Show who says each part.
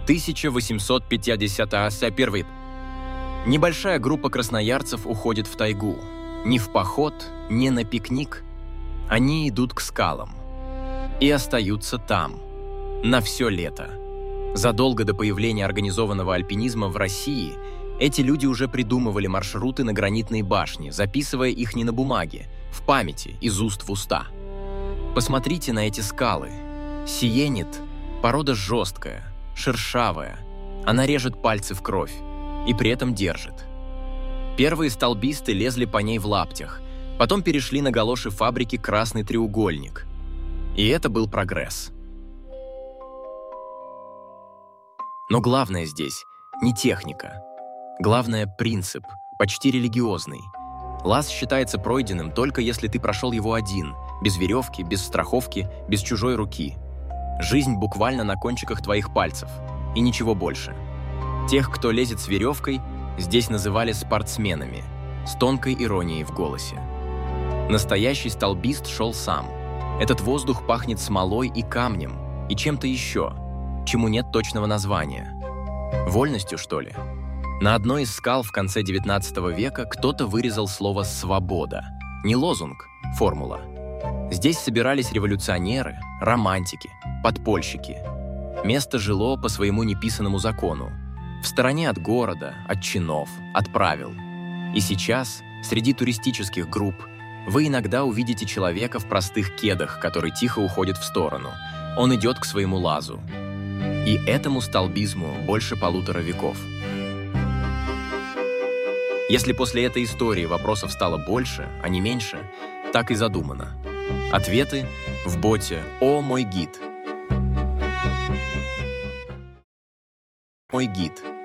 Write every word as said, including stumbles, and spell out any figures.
Speaker 1: тысяча восемьсот пятьдесят первый. Небольшая группа красноярцев уходит в тайгу. Ни в поход, ни на пикник. Они идут к скалам. И остаются там. На все лето. Задолго до появления организованного альпинизма в России эти люди уже придумывали маршруты на гранитные башни, записывая их не на бумаге, в памяти, из уст в уста. Посмотрите на эти скалы. Сиенит – порода жесткая, шершавая. Она режет пальцы в кровь и при этом держит. Первые столбисты лезли по ней в лаптях, потом перешли на галоши фабрики «Красный треугольник». И это был прогресс. Но главное здесь не техника. Главное – принцип, почти религиозный. Лаз считается пройденным только если ты прошел его один, без веревки, без страховки, без чужой руки. Жизнь буквально на кончиках твоих пальцев, и ничего больше. Тех, кто лезет с веревкой, здесь называли спортсменами, с тонкой иронией в голосе. Настоящий столбист шел сам. Этот воздух пахнет смолой и камнем, и чем-то еще, чему нет точного названия. Вольностью, что ли? На одной из скал в конце девятнадцатого века кто-то вырезал слово «свобода». Не лозунг, формула. Здесь собирались революционеры, романтики, подпольщики. Место жило по своему неписанному закону, в стороне от города, от чинов, от правил. И сейчас, среди туристических групп, вы иногда увидите человека в простых кедах, который тихо уходит в сторону. Он идет к своему лазу. И этому столбизму больше полутора веков. Если после этой истории вопросов стало больше, а не меньше, так и задумано. Ответы в боте «О, мой гид». Мой гид.